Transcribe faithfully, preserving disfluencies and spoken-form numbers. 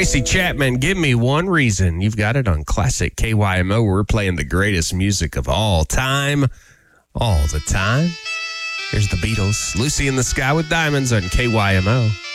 Tracy Chapman, Give Me One Reason. You've got it on Classic K Y M O. We're playing the greatest music of all time, all the time. Here's the Beatles, Lucy in the Sky with Diamonds on K Y M O.